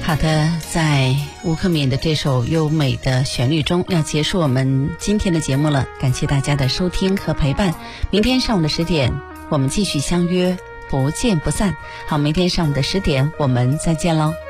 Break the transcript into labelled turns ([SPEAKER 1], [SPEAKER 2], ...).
[SPEAKER 1] 好的，在吴克敏的这首优美的旋律中要结束我们今天的节目了，感谢大家的收听和陪伴。明天上午的10点我们继续相约，不见不散。好，明天上午的10点我们再见喽。